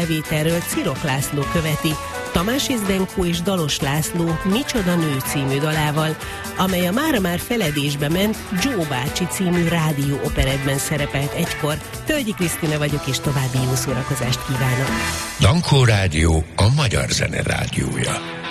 felvételről Cirok László követi, Tamás Zdenko és Dalos László Micsoda nő című dalával, amely a mára már feledésbe ment Joe bácsi című rádió operetben szerepelt egykor. Tölgyi Krisztina vagyok, és további jó szórakozást kívánok. Dankó Rádió, a magyar zene rádiója.